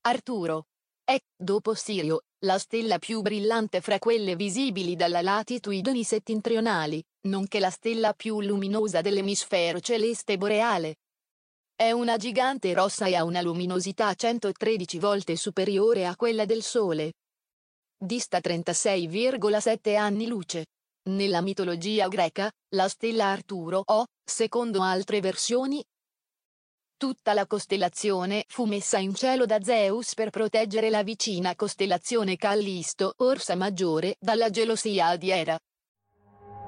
Arturo. È, dopo Sirio, la stella più brillante fra quelle visibili dalle latitudini settentrionali, nonché la stella più luminosa dell'emisfero celeste boreale. È una gigante rossa e ha una luminosità 113 volte superiore a quella del Sole. Dista 36,7 anni luce. Nella mitologia greca, la stella Arturo o, secondo altre versioni, tutta la costellazione fu messa in cielo da Zeus per proteggere la vicina costellazione Callisto, Orsa Maggiore, dalla gelosia di Era.